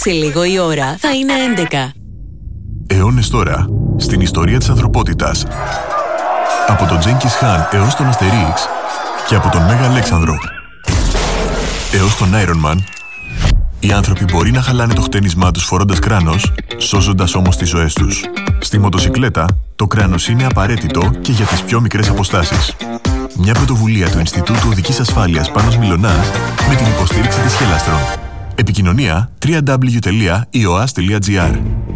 Σε λίγο η ώρα θα είναι 11. Αιώνες τώρα, στην ιστορία της ανθρωπότητας. Από τον Τζένκις Χάν έως τον Αστερίξ και από τον Μέγα Αλέξανδρο έως τον Iron Man, οι άνθρωποι μπορεί να χαλάνε το χτένισμά τους φορώντας κράνος, σώζοντας όμως τις ζωές τους. Στη μοτοσικλέτα, το κράνος είναι απαραίτητο και για τις πιο μικρές αποστάσεις. Μια πρωτοβουλία του Ινστιτούτου Οδικής Ασφάλειας Πάνος Μιλωνάς με την υποστήριξη της Χελάστρον. Επικοινωνία www.ioas.gr.